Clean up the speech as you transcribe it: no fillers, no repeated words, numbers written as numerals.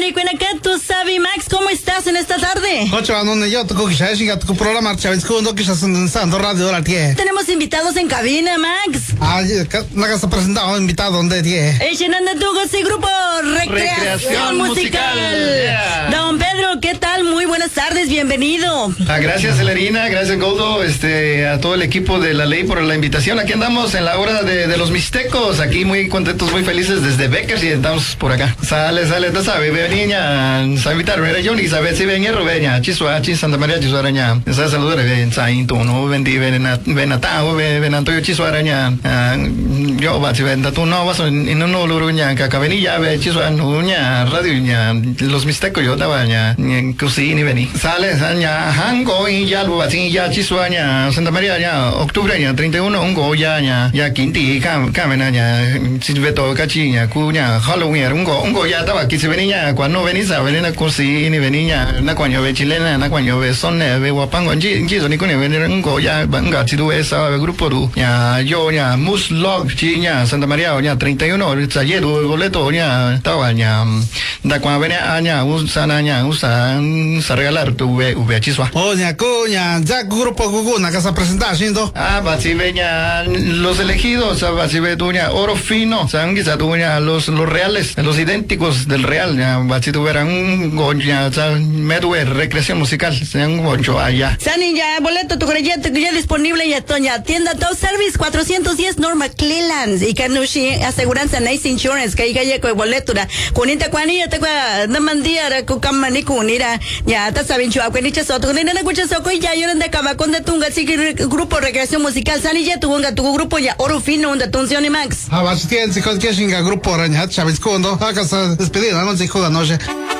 Vale, Cuenaca, tú sabes, Max, ¿cómo estás en esta tarde? Programa Tenemos invitados en cabina, Max. No se presentado invitado donde Llenando tu ese grupo Recreación Musical. Yeah. Don Pedro, ¿qué tal? Muy buenas tardes, bienvenido. Gracias, Celerina, gracias, Goldo, a todo el equipo de La Ley por la invitación. Aquí andamos en la hora de los mixtecos, aquí muy contentos, muy felices desde Beckers y estamos por acá. Sale, tú sabes, venía, a invitar, Johnny, sabes, si venía, Robeña, Chisua, Santa María, Chisuaraña, esa saludar, ven, Sainto, no, ven Antonio Chisuaraña, yo, si ven, tú no vas en un luruña, que cabenilla, ve, Chisua, nuña, radio, los mixtecos, yo estaba, cocina y vení. Sale, Hango, y ya, ya, Chisuaña, Santa María, ya, octubre, 31, ungo, ya, Quinti, Camenaña, Silveto, Cachiña, Cuña, Halloween, ungo, ya estaba aquí, si venía, cuando venís a venir a cocina y venía, na cuando ve chilena, na cuando ve sonne, ve guapango, en Giso, ni con venir ungo, ya, venga, si tú ves a grupo, tú, ya, yo, ya, Muslog, Chiña, Santa María, ya, 31, ayer, boleto, ya, estaba, ya, da cuando venía, ya, usa regalar tu VHS. Coña, ya grupo Guguna que se presenta haciendo. Si veña los elegidos, si ve tuña oro fino, quizá tuña los reales, los idénticos del real, ya, si tuvieran un goña, medue, recreación musical, un gocho allá. Sani, ya, boleto, tu creyente, ya disponible, ya, Toña, tienda Top Service, 410 Norma Cleland, y Canushi, aseguranza Nice Insurance, que hay galleco de boletura, kunita cuanilla, te cua, namandía, cucamani kunira, ya, ta saben chua, cuanicha soto, kunina na cucha soco, y ya, lloran de cabacón de tunga, así que grupo recreación musical, Sani, ya, tu grupo, ya, oro fino, un de Tunción y Max. Si tienes, si quieres, grupo, Rañat, Chávez Condo, acá se despedida, no se joda, noche.